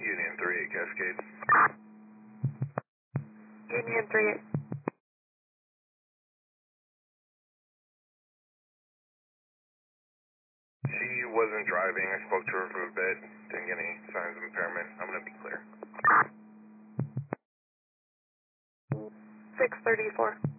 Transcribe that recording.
Union 38 Cascade. Union 38. She wasn't driving. I spoke to her for a bit. Didn't get any signs of impairment. I'm going to be clear. 634.